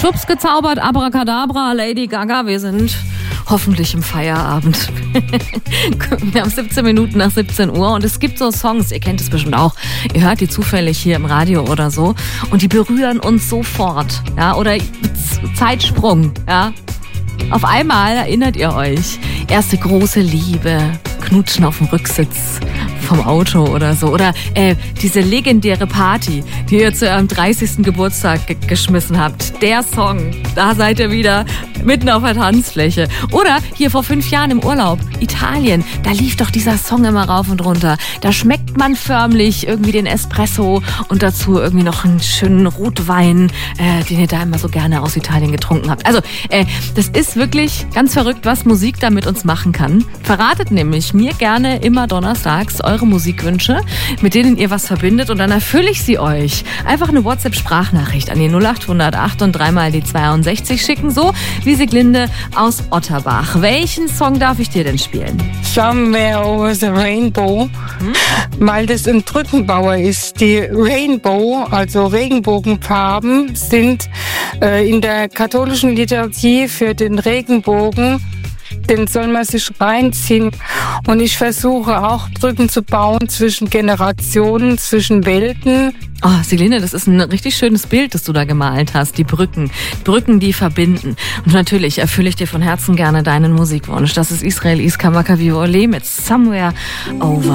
Schubs gezaubert, Abracadabra, Lady Gaga, wir sind hoffentlich im Feierabend. Wir haben 17 Minuten nach 17 Uhr und es gibt so Songs, ihr kennt es bestimmt auch, ihr hört die zufällig hier im Radio oder so und die berühren uns sofort, ja, oder Zeitsprung, ja. Auf einmal erinnert ihr euch, erste große Liebe, Knutschen auf dem Rücksitz vom Auto oder so. Oder diese legendäre Party, die ihr zu eurem 30. Geburtstag geschmissen habt. Der Song, da seid ihr wieder mitten auf der Tanzfläche. Oder hier vor 5 Jahren im Urlaub, Italien, da lief doch dieser Song immer rauf und runter. Da schmeckt man förmlich irgendwie den Espresso und dazu irgendwie noch einen schönen Rotwein, den ihr da immer so gerne aus Italien getrunken habt. Also, das ist wirklich ganz verrückt, was Musik da mit uns machen kann. Verratet nämlich mir gerne immer donnerstags eure Musikwünsche, mit denen ihr was verbindet und dann erfülle ich sie euch. Einfach eine WhatsApp-Sprachnachricht an die 0800 und 3 mal die 62 schicken, so wie Sieglinde aus Otterbach. Welchen Song darf ich dir denn spielen? Somewhere Over the Rainbow, weil das ein Brückenbauer ist. Die Rainbow, also Regenbogenfarben, sind in der katholischen Liturgie für den Regenbogen. Den soll man sich reinziehen. Und ich versuche auch Brücken zu bauen zwischen Generationen, zwischen Welten. Oh, Sieglinde, das ist ein richtig schönes Bild, das du da gemalt hast. Die Brücken, die verbinden. Und natürlich erfülle ich dir von Herzen gerne deinen Musikwunsch. Das ist Israel Iskar Maccabi Oleh mit Somewhere Over